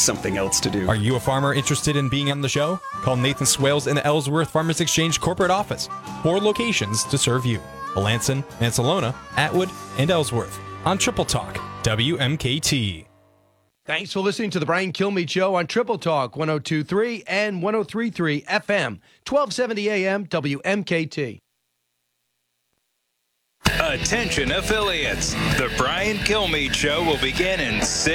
something else to do. Are you a farmer interested in being on the show? Call Nathan Swales in the Ellsworth Farmers Exchange corporate office. 4 locations to serve you: Melanson, Mansalona, Atwood, and Ellsworth. On Triple Talk, WMKT. Thanks for listening to the Brian Kilmeade Show on Triple Talk 102.3 and 103.3 FM, 1270 AM, WMKT. Attention affiliates. The Brian Kilmeade Show will begin in 6